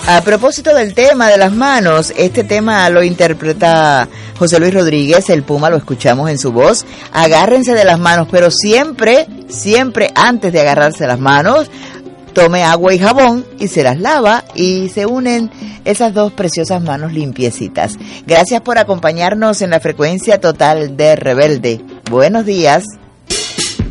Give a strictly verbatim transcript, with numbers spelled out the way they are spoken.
A propósito del tema de las manos, este tema lo interpreta José Luis Rodríguez, el Puma, lo escuchamos en su voz. Agárrense de las manos, pero siempre, siempre antes de agarrarse las manos, tome agua y jabón y se las lava y se unen esas dos preciosas manos limpiecitas. Gracias por acompañarnos en la frecuencia total de Rebelde. Buenos días.